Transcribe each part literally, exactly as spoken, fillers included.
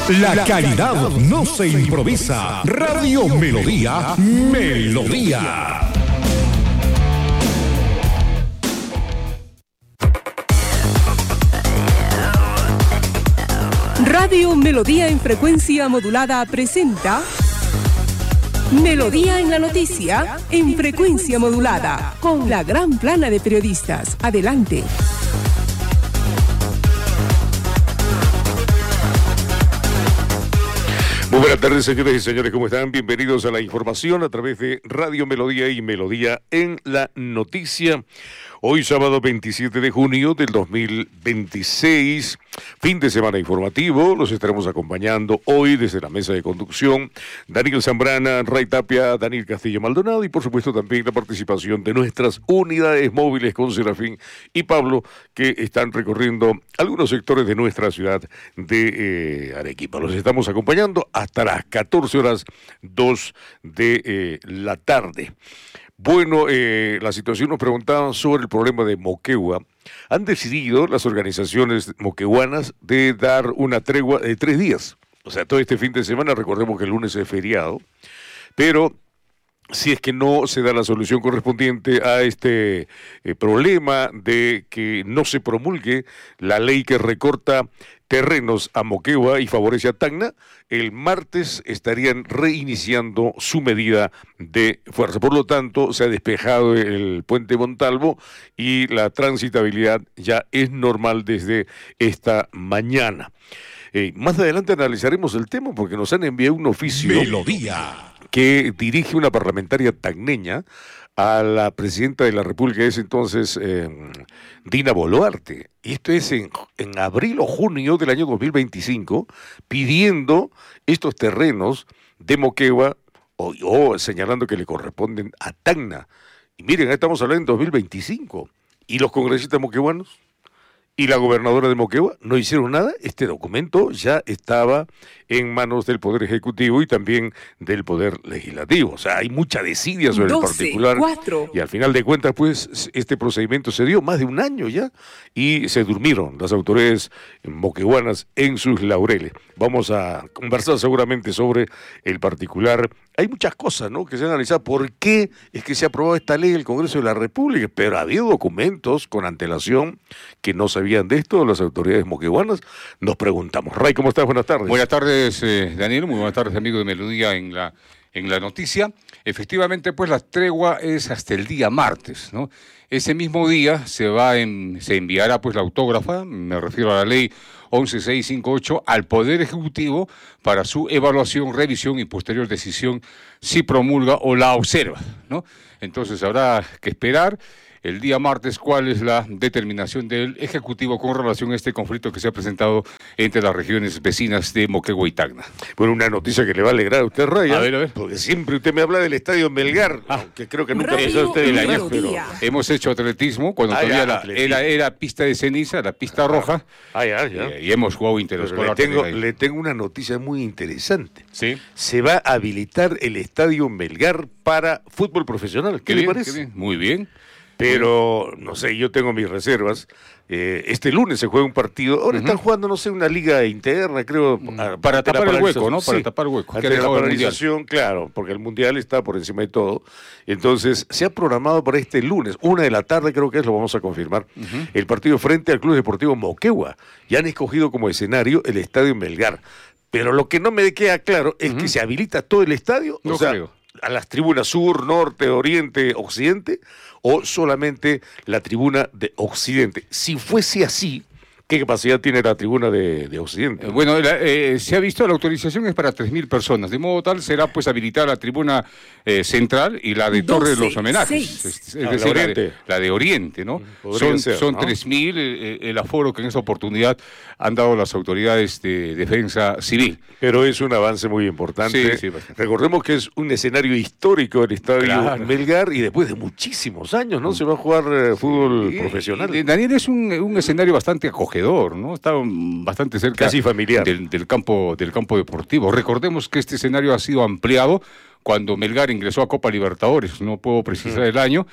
La calidad no se improvisa. Radio Melodía, Melodía. Radio Melodía en frecuencia modulada presenta Melodía en la noticia en frecuencia modulada con la gran plana de periodistas. Adelante. Muy buenas tardes, señores y señores, ¿cómo están? Bienvenidos a la información a través de Radio Melodía y Melodía en la noticia. Hoy sábado veintisiete de junio del dos mil veintiséis, fin de semana informativo, los estaremos acompañando hoy desde la mesa de conducción, Daniel Zambrana, Ray Tapia, Daniel Castillo Maldonado y por supuesto también la participación de nuestras unidades móviles con Serafín y Pablo que están recorriendo algunos sectores de nuestra ciudad de eh, Arequipa. Los estamos acompañando hasta las catorce horas dos de eh, la tarde. Bueno, eh, la situación nos preguntaba sobre el problema de Moquegua. Han decidido las organizaciones moqueguanas de dar una tregua de tres días. O sea, todo este fin de semana, recordemos que el lunes es feriado, pero si es que no se da la solución correspondiente a este eh, problema de que no se promulgue la ley que recorta terrenos a Moquegua y favorece a Tacna, el martes estarían reiniciando su medida de fuerza. Por lo tanto, se ha despejado el puente Montalvo y la transitabilidad ya es normal desde esta mañana. Eh, más adelante analizaremos el tema porque nos han enviado un oficio Melodía que dirige una parlamentaria tacneña a la presidenta de la República, es entonces eh, Dina Boluarte. Esto es en, en abril o junio del año dos mil veinticinco, pidiendo estos terrenos de Moquegua o, o señalando que le corresponden a Tacna. Y miren, estamos hablando en dos mil veinticinco. ¿Y los congresistas moqueguanos? ¿Y la gobernadora de Moquegua no hicieron nada? Este documento ya estaba en manos del Poder Ejecutivo y también del Poder Legislativo. O sea, hay mucha desidia sobre doce, el particular. cuatro. Y al final de cuentas, pues, este procedimiento se dio más de un año ya y se durmieron las autoridades moqueguanas en sus laureles. Vamos a conversar seguramente sobre el particular. Hay muchas cosas, ¿no?, que se han analizado. ¿Por qué es que se ha aprobado esta ley en el Congreso de la República? Pero ha habido documentos con antelación que no sabían de esto las autoridades moqueguanas. Nos preguntamos. Ray, ¿cómo estás? Buenas tardes. Buenas tardes, eh, Daniel. Muy buenas tardes, amigo de Melodía en la, en la noticia. Efectivamente, pues la tregua es hasta el día martes, ¿no? Ese mismo día se va en, se enviará pues la autógrafa, me refiero a la ley once mil seiscientos cincuenta y ocho, al Poder Ejecutivo para su evaluación, revisión y posterior decisión si promulga o la observa, ¿no? Entonces habrá que esperar el día martes cuál es la determinación del Ejecutivo con relación a este conflicto que se ha presentado entre las regiones vecinas de Moquegua y Tacna. Bueno, una noticia que le va a alegrar a usted, Raya. A ver, a ver. Porque siempre usted me habla del Estadio Melgar, ah, aunque creo que nunca pasó usted el año, pero... Hemos hecho atletismo cuando ah, todavía la, era, era pista de ceniza, la pista roja, ah, ya, ya. Eh, y hemos jugado interescolar. Le tengo, le tengo una noticia muy interesante. ¿Sí? Se va a habilitar el Estadio Melgar para fútbol profesional. ¿Qué, ¿Qué le bien, parece? Qué bien. Muy bien. Pero, no sé, yo tengo mis reservas. Eh, este lunes se juega un partido. Ahora uh-huh. están jugando, no sé, una liga interna, creo. Para, para tapar el hueco, ¿no? Para sí, tapar el hueco. Ante la paralización, claro, porque el Mundial está por encima de todo. Entonces, se ha programado para este lunes, una de la tarde creo que es, lo vamos a confirmar, uh-huh. el partido frente al Club Deportivo Moquegua. Ya han escogido como escenario el Estadio Melgar. Pero lo que no me queda claro es uh-huh. que se habilita todo el estadio. No o sea, creo. A las tribunas sur, norte, oriente, occidente, o solamente la tribuna de occidente. Si fuese así, ¿qué capacidad tiene la tribuna de, de occidente? Eh, bueno, la, eh, se ha visto la autorización es para tres mil personas, de modo tal será pues habilitar la tribuna eh, central y la de Torre de los Homenajes, es, es ah, decir, la, la, de, la de Oriente, ¿no? Son, ser, son ¿no? tres mil eh, el aforo que en esta oportunidad han dado las autoridades de defensa civil. Pero es un avance muy importante. Sí, sí, recordemos que es un escenario histórico el Estadio claro. Melgar y después de muchísimos años, ¿no? Se va a jugar eh, fútbol y, profesional. Y, Daniel, es un, un escenario bastante acogedor, ¿no? Está bastante cerca casi familiar. Del, del, campo, del campo deportivo. Recordemos que este escenario ha sido ampliado cuando Melgar ingresó a Copa Libertadores, no puedo precisar mm. el año,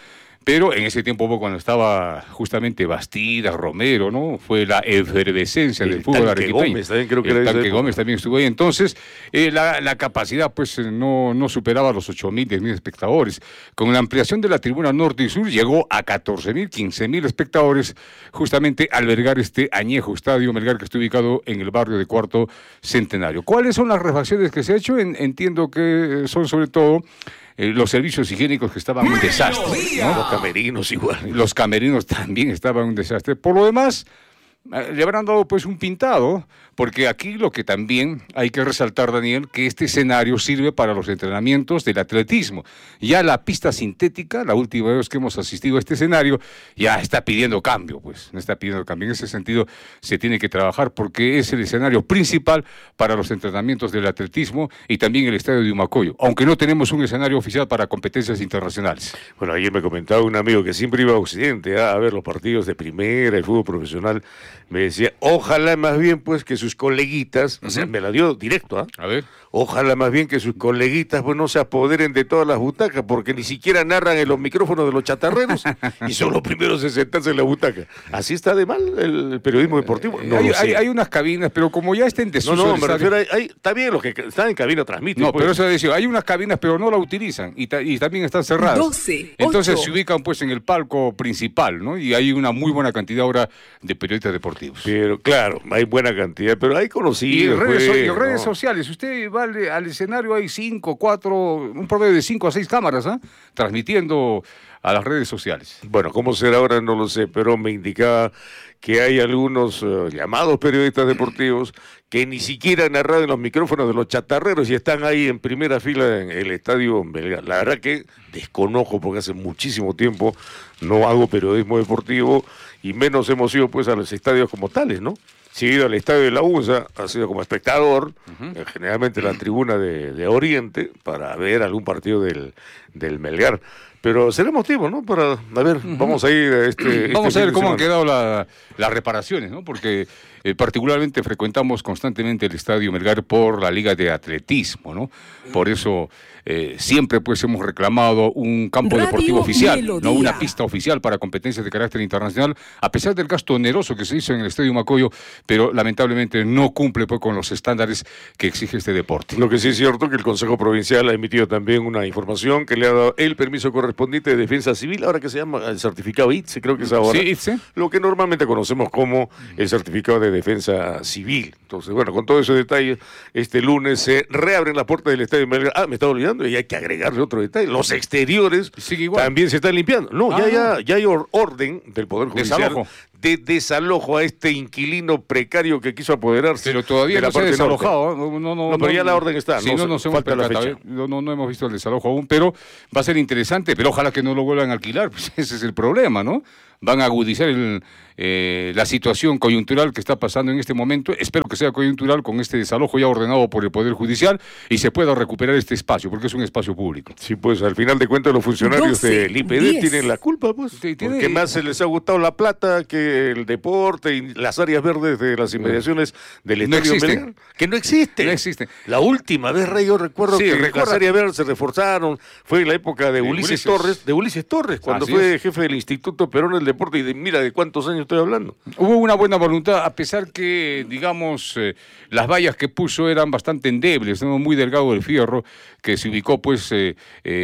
pero en ese tiempo cuando estaba justamente Bastidas, Romero, ¿no? Fue la efervescencia el del fútbol Tanque arequipeño. Gómez también creo que el era esa Tanque época. Gómez también estuvo ahí. Entonces, eh, la, la capacidad pues no, no superaba los ocho mil, diez mil espectadores. Con la ampliación de la tribuna norte y sur llegó a catorce mil, quince mil espectadores, justamente albergar este añejo estadio Melgar que está ubicado en el barrio de Cuarto Centenario. ¿Cuáles son las refacciones que se ha hecho? En, entiendo que son sobre todo eh, los servicios higiénicos que estaban un desastre, ¿no? Los camerinos igual. Los camerinos también estaban un desastre. Por lo demás, eh, le habrán dado pues un pintado, porque aquí lo que también hay que resaltar, Daniel, que este escenario sirve para los entrenamientos del atletismo. Ya la pista sintética, la última vez que hemos asistido a este escenario, ya está pidiendo cambio, pues, no está pidiendo cambio. En ese sentido se tiene que trabajar porque es el escenario principal para los entrenamientos del atletismo y también el estadio de Humacoyo, aunque no tenemos un escenario oficial para competencias internacionales. Bueno, ayer me comentaba un amigo que siempre iba a Occidente ¿eh? a ver los partidos de primera, el fútbol profesional, me decía, ojalá más bien pues que sus coleguitas, uh-huh. o sea, me la dio directo, ¿ah? ¿eh? A ver. Ojalá más bien que sus coleguitas pues no se apoderen de todas las butacas, porque ni siquiera narran en los micrófonos de los chatarreros y son los primeros en sentarse en la butaca. ¿Así está de mal el periodismo deportivo? No hay, lo sé. hay, hay unas cabinas, pero como ya está en desuso... No, no, me estadio... refiero a... Hay, está bien, los que están en cabina transmiten. No, pues. pero eso es decir, hay unas cabinas, pero no la utilizan y, ta, y también están cerradas. doce, Entonces ocho. se ubican pues en el palco principal, ¿no? Y hay una muy buena cantidad ahora de periodistas deportivos. Pero claro, hay buena cantidad, pero hay Y conocidos. en redes, so- pues, y en redes ¿no? sociales, usted va al, al escenario, hay cinco, cuatro, un promedio de cinco a seis cámaras, ¿ah? Transmitiendo a las redes sociales. Bueno, cómo será ahora no lo sé, pero me indicaba que hay algunos uh, llamados periodistas deportivos que ni siquiera han narrado en los micrófonos de los chatarreros y están ahí en primera fila en el estadio Melgar. La verdad que desconozco porque hace muchísimo tiempo no hago periodismo deportivo y menos hemos ido pues a los estadios como tales, ¿no? Si he ido al estadio de la U N S A, ha sido como espectador, uh-huh. eh, generalmente en la tribuna de, de Oriente, para ver algún partido del, del Melgar. Pero será motivo, ¿no? Para, a ver, uh-huh. vamos a ir a este... Vamos este a ver fin de cómo han semana. quedado la, las reparaciones, ¿no? Porque eh, particularmente frecuentamos constantemente el Estadio Melgar por la Liga de Atletismo, ¿no? Por eso eh, siempre pues hemos reclamado un campo Radio deportivo oficial, Melodía. no una pista oficial para competencias de carácter internacional, a pesar del gasto oneroso que se hizo en el Estadio Macoyo, pero lamentablemente no cumple pues, con los estándares que exige este deporte. Lo que sí es cierto que el Consejo Provincial ha emitido también una información que le ha dado el permiso correspondiente de defensa civil, ahora que se llama el certificado I T S E, creo que es ahora. Sí, I T S E. Lo que normalmente conocemos como el certificado de defensa civil. Entonces, bueno, con todo ese detalle, este lunes se reabren las puertas del Estadio Melgar. Ah, me estaba olvidando y hay que agregarle otro detalle. Los exteriores Sigue igual. también se están limpiando. No, Ah, ya, ya, no. ya hay or- orden del Poder Judicial Desalojo. de desalojo a este inquilino precario que quiso apoderarse. Pero todavía de la no se ha parte norte. desalojado. ¿eh? No, no, no, No, pero ya la orden está, Sí, no no, se- nos hemos falta la percatado, fecha. ¿eh? No, no, no hemos visto el desalojo aún, pero va a ser interesante. Pero ojalá que no lo vuelvan a alquilar. Pues ese es el problema, ¿no? Van a agudizar el, eh, la situación coyuntural que está pasando en este momento. Espero que sea coyuntural con este desalojo ya ordenado por el Poder Judicial y se pueda recuperar este espacio, porque es un espacio público. Sí, pues al final de cuentas los funcionarios doce, del I P D diez. tienen la culpa, pues. Sí, tiene- Porque más se les ha gustado la plata que el deporte y las áreas verdes de las inmediaciones del No Estadio existen. Melgar. Que no existen. No existen. La última vez, Rey, yo recuerdo Sí, que recuerda- las áreas verdes se reforzaron. Fue en la época de, De Ulises, Ulises. Torres, de Ulises Torres, cuando Así fue es. jefe del Instituto Perón del Deporte. Y de, mira de cuántos años estoy hablando. Hubo una buena voluntad, a pesar que, digamos, eh, las vallas que puso eran bastante endebles, ¿no? Muy delgado el fierro, que se ubicó, pues, eh,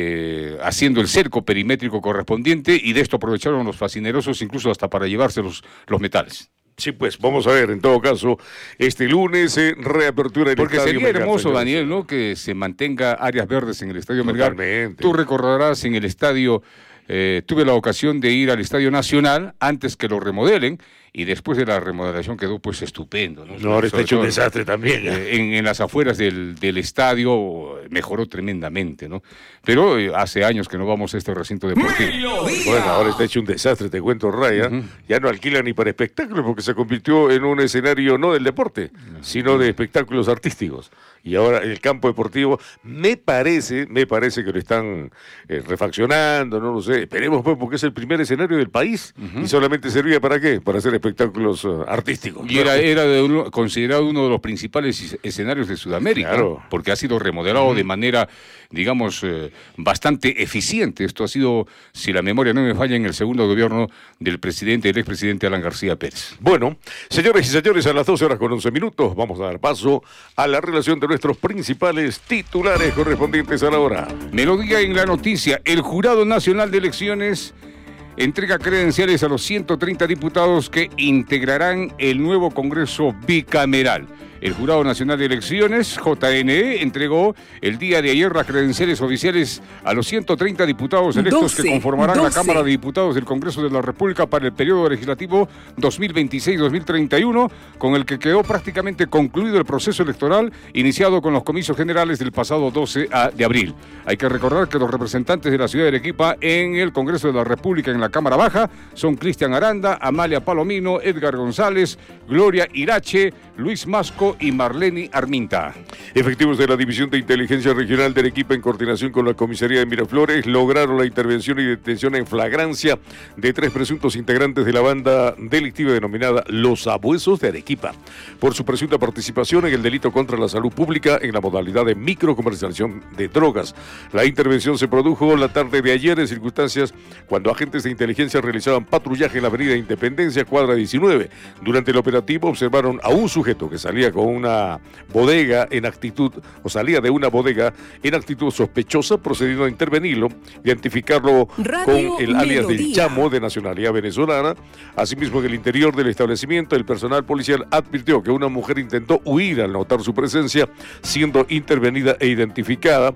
eh, haciendo el cerco perimétrico correspondiente, y de esto aprovecharon los fascinerosos, incluso hasta para llevarse los, los metales. Sí, pues vamos a ver, en todo caso, este lunes eh, reapertura del Porque Estadio sería Melgar, hermoso, señores. Daniel, ¿no? Que se mantenga áreas verdes en el Estadio Melgar. Totalmente. Tú recordarás en el estadio, eh, tuve la ocasión de ir al Estadio Nacional antes que lo remodelen, y después de la remodelación quedó pues estupendo, ¿no? No, ahora está Sobre hecho un todo, desastre también. ¿eh? eh, en, en las afueras del, del estadio mejoró tremendamente, ¿no? Pero eh, hace años que no vamos a este recinto deportivo. Bueno, ahora está hecho un desastre, te cuento, Raya. Uh-huh. Ya no alquila ni para espectáculos porque se convirtió en un escenario no del deporte, sino de espectáculos artísticos. y ahora el campo deportivo, me parece, me parece que lo están eh, refaccionando, no lo sé, esperemos pues, porque es el primer escenario del país, uh-huh. y solamente servía ¿para qué? Para hacer espectáculos uh, artísticos. Y era, era de uno, considerado uno de los principales escenarios de Sudamérica, claro. porque ha sido remodelado uh-huh. de manera, digamos, eh, bastante eficiente. Esto ha sido, si la memoria no me falla, en el segundo gobierno del presidente, el expresidente Alan García Pérez. Bueno, señores y señores, a las doce horas con once minutos vamos a dar paso a la relación de nuestros principales titulares correspondientes a la hora. Melodía en la noticia. El Jurado Nacional de Elecciones entrega credenciales a los ciento treinta diputados que integrarán el nuevo Congreso bicameral. El Jurado Nacional de Elecciones, J N E, entregó el día de ayer las credenciales oficiales a los ciento treinta diputados electos doce, que conformarán doce. La Cámara de Diputados del Congreso de la República para el periodo legislativo dos mil veintiséis dos mil treinta y uno, con el que quedó prácticamente concluido el proceso electoral iniciado con los comicios generales del pasado doce de abril. Hay que recordar que los representantes de la ciudad de Arequipa en el Congreso de la República en la Cámara Baja son Cristian Aranda, Amalia Palomino, Edgar González, Gloria Irache, Luis Masco y Marlene Arminta. Efectivos de la División de Inteligencia Regional de Arequipa, en coordinación con la Comisaría de Miraflores, lograron la intervención y detención en flagrancia de tres presuntos integrantes de la banda delictiva denominada Los Abuesos de Arequipa, por su presunta participación en el delito contra la salud pública en la modalidad de microcomercialización de drogas. La intervención se produjo la tarde de ayer en circunstancias cuando agentes de inteligencia realizaban patrullaje en la avenida Independencia, cuadra diecinueve. Durante el operativo observaron a un sujeto que salía con una bodega en actitud, o salía de una bodega en actitud sospechosa, procediendo a intervenirlo, identificarlo Radio con el alias Melodía. Del Chamo, de nacionalidad venezolana. Asimismo, en el interior del establecimiento, el personal policial advirtió que una mujer intentó huir al notar su presencia, siendo intervenida e identificada,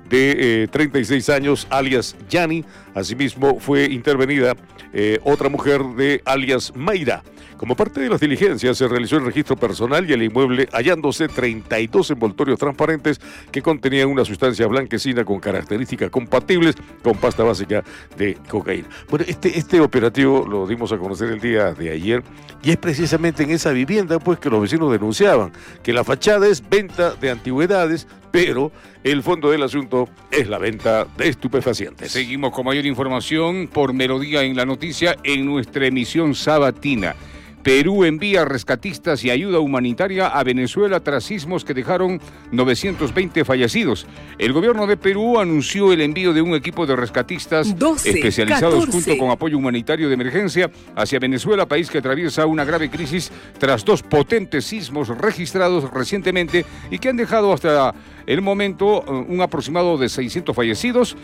de eh, treinta y seis años, alias Yani. Asimismo, fue intervenida eh, otra mujer de alias Mayra. Como parte de las diligencias, se realizó el registro personal y el inmueble, hallándose treinta y dos envoltorios transparentes que contenían una sustancia blanquecina con características compatibles con pasta básica de cocaína. Bueno, este, este operativo lo dimos a conocer el día de ayer, y es precisamente en esa vivienda pues que los vecinos denunciaban que la fachada es venta de antigüedades, pero el fondo del asunto es la venta de estupefacientes. Seguimos con mayor información por Melodía en la noticia en nuestra emisión sabatina. Perú envía rescatistas y ayuda humanitaria a Venezuela tras sismos que dejaron novecientos veinte fallecidos. El gobierno de Perú anunció el envío de un equipo de rescatistas doce, especializados catorce. Junto con apoyo humanitario de emergencia hacia Venezuela, país que atraviesa una grave crisis tras dos potentes sismos registrados recientemente y que han dejado hasta el momento un aproximado de seiscientos fallecidos,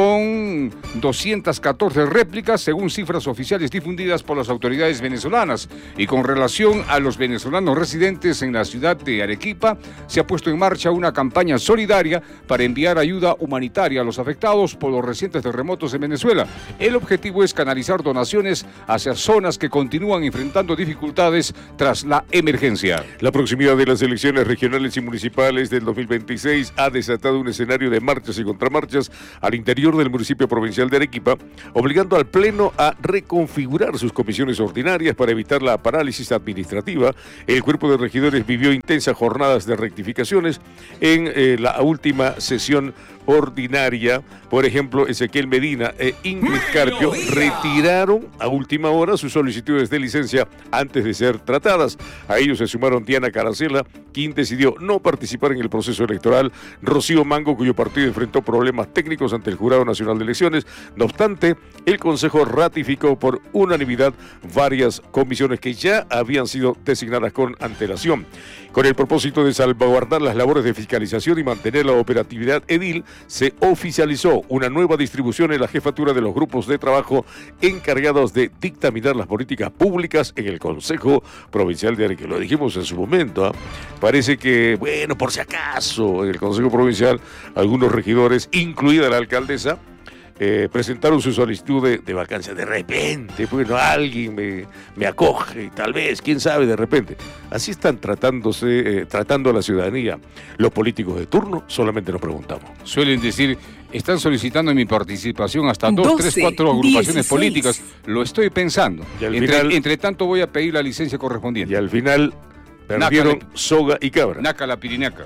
con doscientas catorce réplicas según cifras oficiales difundidas por las autoridades venezolanas. Y con relación a los venezolanos residentes en la ciudad de Arequipa, se ha puesto en marcha una campaña solidaria para enviar ayuda humanitaria a los afectados por los recientes terremotos en Venezuela. El objetivo es canalizar donaciones hacia zonas que continúan enfrentando dificultades tras la emergencia. La proximidad de las elecciones regionales y municipales del dos mil veintiséis ha desatado un escenario de marchas y contramarchas al interior del municipio provincial de Arequipa, obligando al Pleno a reconfigurar sus comisiones ordinarias para evitar la parálisis administrativa. El cuerpo de regidores vivió intensas jornadas de rectificaciones en eh, la última sesión ordinaria. Por ejemplo, Ezequiel Medina e Ingrid Carpio retiraron a última hora sus solicitudes de licencia antes de ser tratadas. A ellos se sumaron Diana Caracela, quien decidió no participar en el proceso electoral, Rocío Mango, cuyo partido enfrentó problemas técnicos ante el Jurado Nacional de Elecciones. No obstante, el Consejo ratificó por unanimidad varias comisiones que ya habían sido designadas con antelación. Con el propósito de salvaguardar las labores de fiscalización y mantener la operatividad edil, se oficializó una nueva distribución en la jefatura de los grupos de trabajo encargados de dictaminar las políticas públicas en el Consejo Provincial de Arequipa. Lo dijimos en su momento, ¿eh? Parece que, bueno, por si acaso, en el Consejo Provincial, algunos regidores, incluida la alcaldesa, Eh, presentaron su solicitud de, de vacancia. De repente, bueno, alguien me, me acoge, tal vez, quién sabe, de repente. Así están tratándose, eh, tratando a la ciudadanía. Los políticos de turno solamente nos preguntamos. Suelen decir, están solicitando mi participación hasta dos, doce, tres, cuatro agrupaciones dieciséis. Políticas. Lo estoy pensando. Y al entre, final, entre tanto voy a pedir la licencia correspondiente. Y al final perdieron Naca, soga y cabra. Naca la pirinaca.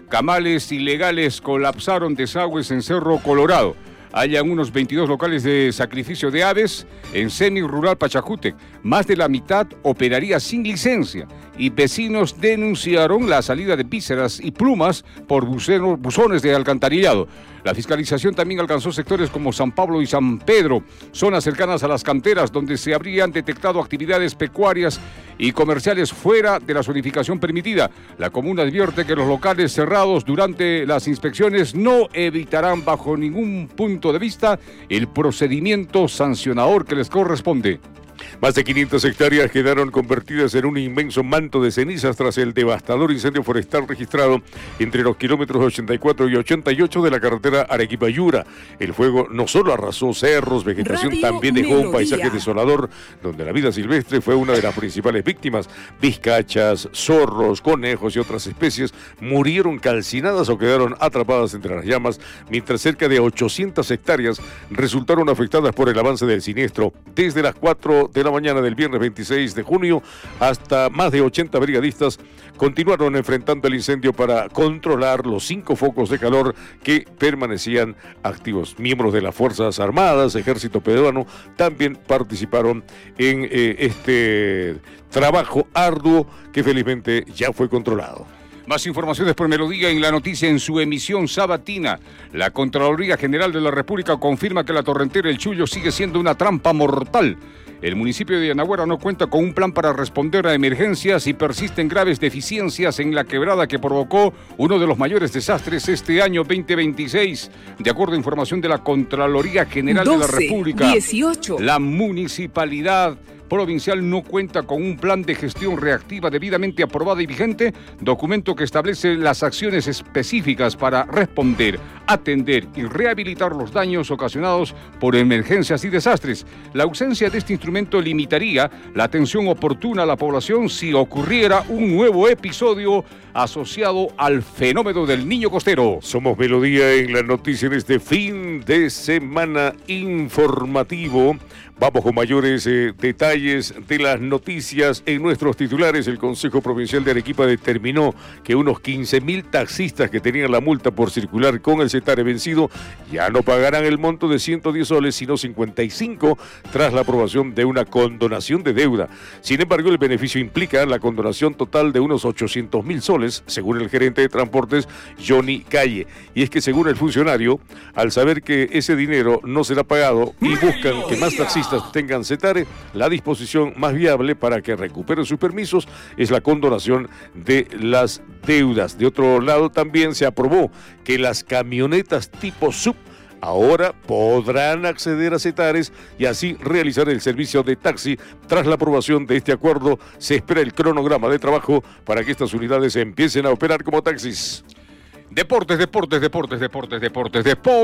Camales ilegales colapsaron desagües en Cerro Colorado. Hayan unos veintidós locales de sacrificio de aves en semi-rural Pachacútec. Más de la mitad operaría sin licencia y vecinos denunciaron la salida de vísceras y plumas por bucenos, buzones de alcantarillado. La fiscalización también alcanzó sectores como San Pablo y San Pedro, zonas cercanas a las canteras donde se habrían detectado actividades pecuarias y comerciales fuera de la zonificación permitida. La comuna advierte que los locales cerrados durante las inspecciones no evitarán bajo ningún punto de vista el procedimiento sancionador que les corresponde. Más de quinientas hectáreas quedaron convertidas en un inmenso manto de cenizas tras el devastador incendio forestal registrado entre los kilómetros ochenta y cuatro y ochenta y ocho de la carretera Arequipa-Yura. El fuego no solo arrasó cerros, vegetación, Radio también dejó Melodía. un paisaje desolador donde la vida silvestre fue una de las principales víctimas. Vizcachas, zorros, conejos y otras especies murieron calcinadas o quedaron atrapadas entre las llamas, mientras cerca de ochocientas hectáreas resultaron afectadas por el avance del siniestro. Desde las cuatro de la mañana del viernes veintiséis de junio hasta más de ochenta brigadistas continuaron enfrentando el incendio para controlar los cinco focos de calor que permanecían activos. Miembros de las Fuerzas Armadas, Ejército Peruano, también participaron en eh, este trabajo arduo que felizmente ya fue controlado. Más informaciones por Melodía en la noticia en su emisión sabatina. La Contraloría General de la República confirma que la torrentera El Chullo sigue siendo una trampa mortal. El municipio de Yanaguara no cuenta con un plan para responder a emergencias y persisten graves deficiencias en la quebrada que provocó uno de los mayores desastres este año veinte veintiséis. De acuerdo a información de la Contraloría General de la República, dieciocho. La municipalidad provincial no cuenta con un plan de gestión reactiva debidamente aprobado y vigente, documento que establece las acciones específicas para responder, atender y rehabilitar los daños ocasionados por emergencias y desastres. La ausencia de este instrumento limitaría la atención oportuna a la población si ocurriera un nuevo episodio asociado al fenómeno del niño costero. Somos Melodía en la noticia en este fin de semana informativo. Vamos con mayores eh, detalles de las noticias en nuestros titulares. El Consejo Provincial de Arequipa determinó que unos quince mil taxistas que tenían la multa por circular con el cetare vencido ya no pagarán el monto de ciento diez soles, sino cincuenta y cinco tras la aprobación de una condonación de deuda. Sin embargo, el beneficio implica la condonación total de unos ochocientos mil soles, según el gerente de transportes, Johnny Calle. Y es que según el funcionario, al saber que ese dinero no será pagado y buscan que más taxistas tengan cetare, la disposición más viable para que recuperen sus permisos es la condonación de las deudas. De otro lado, también se aprobó que las camionetas tipo sub ahora podrán acceder a cetares y así realizar el servicio de taxi. Tras la aprobación de este acuerdo, se espera el cronograma de trabajo para que estas unidades empiecen a operar como taxis. Deportes, deportes, deportes, deportes, deportes,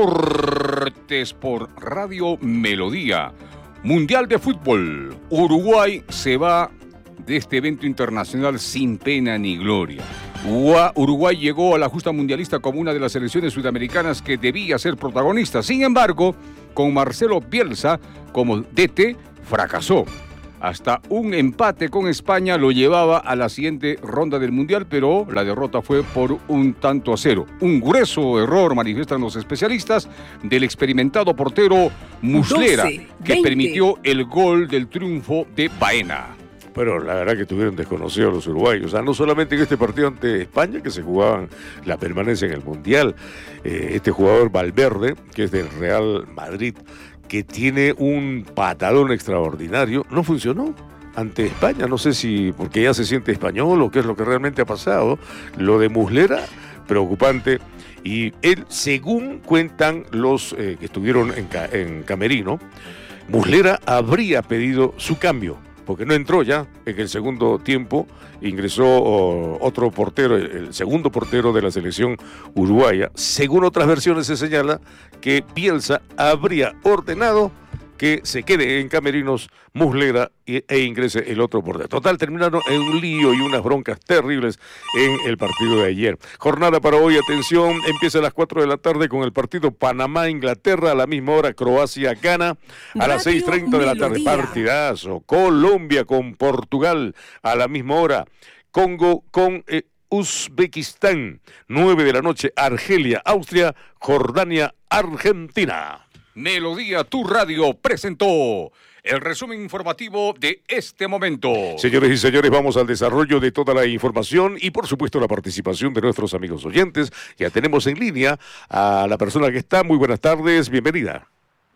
deportes por Radio Melodía. Mundial de Fútbol. Uruguay se va de este evento internacional sin pena ni gloria. Uruguay llegó a la justa mundialista como una de las selecciones sudamericanas que debía ser protagonista. Sin embargo, con Marcelo Bielsa como D T, fracasó. Hasta un empate con España lo llevaba a la siguiente ronda del Mundial, pero la derrota fue por un tanto a cero. Un grueso error, manifiestan los especialistas, del experimentado portero Muslera, doce, que permitió el gol del triunfo de Baena. Pero la verdad que tuvieron desconocidos los uruguayos. O sea, no solamente en este partido ante España, que se jugaban la permanencia en el Mundial, eh, este jugador Valverde, que es del Real Madrid, que tiene un patadón extraordinario, no funcionó ante España. No sé si porque ya se siente español o qué es lo que realmente ha pasado. Lo de Muslera, preocupante. Y él, según cuentan los eh, que estuvieron en, en Camerino, Muslera habría pedido su cambio, porque no entró ya en el segundo tiempo. Ingresó oh, otro portero, el segundo portero de la selección uruguaya. Según otras versiones se señala que Bielsa habría ordenado que se quede en camerinos Muslera e, e ingrese el otro portero. Total, terminaron en un lío y unas broncas terribles en el partido de ayer. Jornada para hoy, atención, empieza a las cuatro de la tarde con el partido Panamá-Inglaterra, a la misma hora Croacia-Ghana, a las seis treinta de la tarde, partidazo. Colombia con Portugal, a la misma hora. Congo con eh, Uzbekistán. nueve de la noche, Argelia, Austria, Jordania, Argentina. Melodía, tu radio, presentó el resumen informativo de este momento. Señores y señores, vamos al desarrollo de toda la información y por supuesto la participación de nuestros amigos oyentes. Ya tenemos en línea a la persona que está. Muy buenas tardes, bienvenida.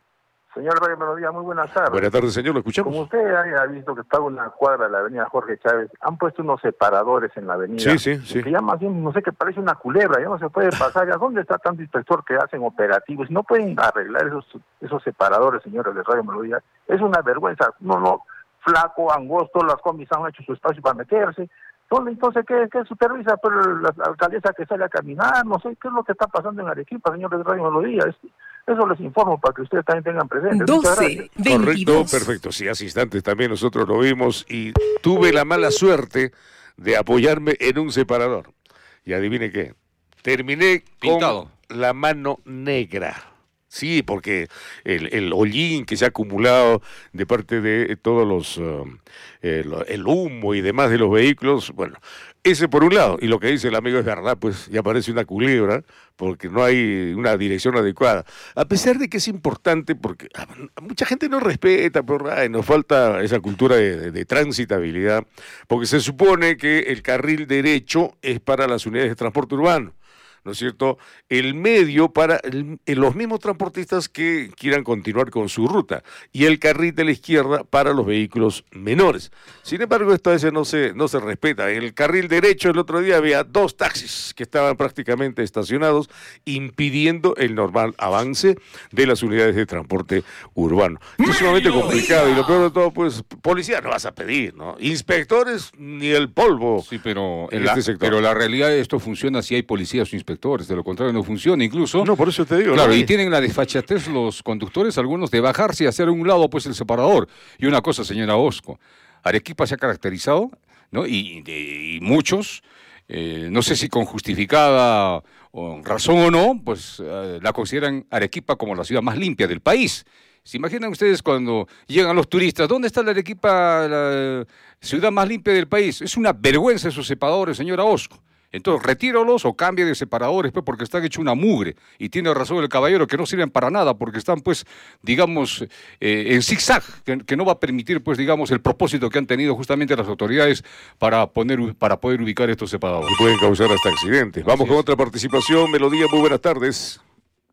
Señor Radio Melodía, muy buenas tardes. Buenas tardes, señor, lo escuchamos. Como usted haya visto que está una cuadra de la avenida Jorge Chávez, han puesto unos separadores en la avenida. Sí, sí, sí. Que ya más bien, no sé, que parece una culebra, ya no se puede pasar. ¿Ya dónde está tanto inspector que hacen operativos? No pueden arreglar esos esos separadores, señores de Radio Melodía. Es una vergüenza. No, no, flaco, angosto, las combis han hecho su espacio para meterse. ¿Dónde entonces qué, qué supervisa por la, la alcaldesa que sale a caminar? No sé qué es lo que está pasando en Arequipa, señores de Radio Melodía. Es, Eso les informo para que ustedes también tengan presente. doce, Correcto, veintidós. perfecto. Sí, hace instantes también nosotros lo vimos y tuve la mala suerte de apoyarme en un separador. Y adivine qué, terminé Pintado. con la mano negra. Sí, porque el, el hollín que se ha acumulado de parte de todos los, uh, el, el humo y demás de los vehículos, bueno, ese por un lado, y lo que dice el amigo es verdad, pues ya parece una culebra, porque no hay una dirección adecuada. A pesar de que es importante, porque a, a mucha gente no respeta, pero ay, nos falta esa cultura de, de, de transitabilidad, porque se supone que el carril derecho es para las unidades de transporte urbano, ¿no es cierto? El medio para el, los mismos transportistas que quieran continuar con su ruta y el carril de la izquierda para los vehículos menores. Sin embargo, esta vez no se, no se respeta. En el carril derecho el otro día había dos taxis que estaban prácticamente estacionados impidiendo el normal avance de las unidades de transporte urbano. Es sumamente complicado y lo peor de todo, pues, policía no vas a pedir, ¿no? Inspectores ni el polvo. Sí, pero, en la, este sector. pero la realidad esto funciona si hay policías o inspectores. De lo contrario no funciona, incluso. No, por eso te digo. Claro, ¿no? y tienen la desfachatez los conductores, algunos, de bajarse y hacer a un lado pues el separador. Y una cosa, señora Osco, Arequipa se ha caracterizado, ¿no? Y, y, y muchos, eh, no sé si con justificada o razón o no, pues eh, la consideran Arequipa como la ciudad más limpia del país. ¿Se imaginan ustedes cuando llegan los turistas? ¿Dónde está la Arequipa, la ciudad más limpia del país? Es una vergüenza esos separadores, señora Osco. Entonces, retíralos o cambie de separadores, pues, porque están hechos una mugre. Y tiene razón el caballero, que no sirven para nada, porque están, pues, digamos, eh, en zigzag, que, que no va a permitir, pues, digamos, el propósito que han tenido justamente las autoridades para, poner, para poder ubicar estos separadores. Y pueden causar hasta accidentes. Vamos Así con es. otra participación. Melodía, muy buenas tardes.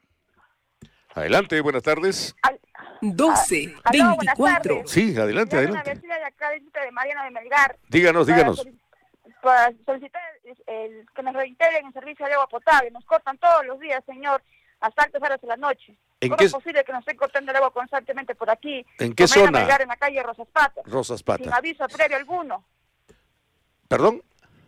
Adelante, buenas tardes. doce, Aló, buenas veinticuatro. tardes. Sí, adelante, Yo soy una adelante. vecina de acá, de de Mariano de Melgar. Díganos, Para díganos. solic- Para solicitar el, el- que nos reintegren el servicio de agua potable. Nos cortan todos los días, señor, hasta altas horas de la noche. ¿En ¿Cómo qué- es posible que nos estén cortando el agua constantemente por aquí? ¿En qué Por Mariano zona? Melgar, en la calle Rosas Patas. Rosas Sin Patas. aviso previo alguno. ¿Perdón?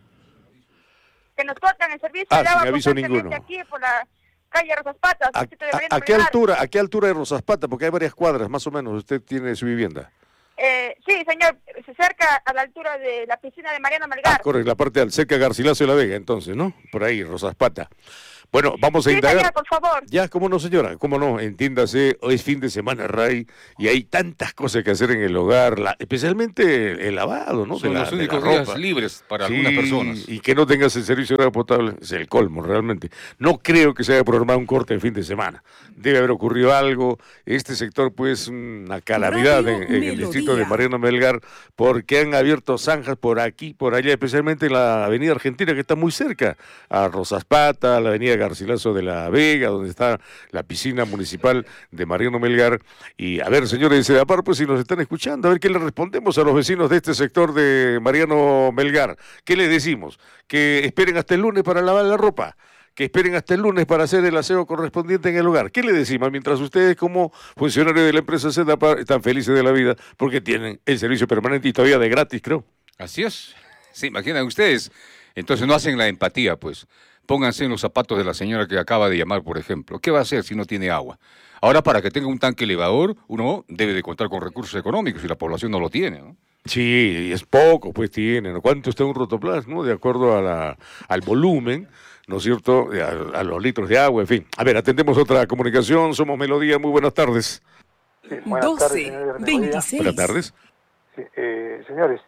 Que nos cortan el servicio Ah, de agua sin aviso constantemente ninguno. aquí por la calle Rosas Patas. ¿A, distrito de a- Mariano a qué Melgar. altura, a qué altura de Rosas Patas? Porque hay varias cuadras, más o menos. Usted tiene su vivienda. Eh, sí, señor, se acerca a la altura de la piscina de Mariano Melgar. Ah, correcto, la parte al cerca de Garcilaso de la Vega, entonces, ¿no? Por ahí, Rosas Patas. Bueno, vamos a Sí, indagar. señor, por favor. Ya, cómo no, señora, cómo no, entiéndase, hoy es fin de semana, Ray, y hay tantas cosas que hacer en el hogar, la- especialmente el lavado, ¿no? Son de la, los de la únicos días ropa. libres para Sí, algunas personas. y que no tengas el servicio de agua potable es el colmo, realmente. No creo que se haya programado un corte de fin de semana. Debe haber ocurrido algo. Este sector, pues, una calamidad Radio en, en el Melodía. distrito de Mariano Melgar, porque han abierto zanjas por aquí, por allá, especialmente en la avenida Argentina, que está muy cerca, a Rosas Patas, a la avenida Garcilaso de la Vega, donde está la piscina municipal de Mariano Melgar. Y a ver, señores de Sedapar, pues si nos están escuchando, a ver qué le respondemos a los vecinos de este sector de Mariano Melgar. ¿Qué les decimos? Que esperen hasta el lunes para lavar la ropa, que esperen hasta el lunes para hacer el aseo correspondiente en el hogar. ¿Qué le decimos? Mientras ustedes, como funcionarios de la empresa Sedapar, están felices de la vida porque tienen el servicio permanente y todavía de gratis, creo. Así es. Se imaginan ustedes. Entonces no hacen la empatía, pues. Pónganse en los zapatos de la señora que acaba de llamar, por ejemplo. ¿Qué va a hacer si no tiene agua? Ahora, para que tenga un tanque elevador, uno debe de contar con recursos económicos y la población no lo tiene, ¿no? Sí, es poco, pues tienen. ¿no? ¿Cuánto está un rotoplas, no? De acuerdo a la, al volumen, ¿no es cierto? A, a los litros de agua, en fin. A ver, atendemos otra comunicación. Somos Melodía. Muy buenas tardes. Sí, buenas tardes, doce, señores de Melodía. veintiséis. Buenas tardes. Sí, eh, señores,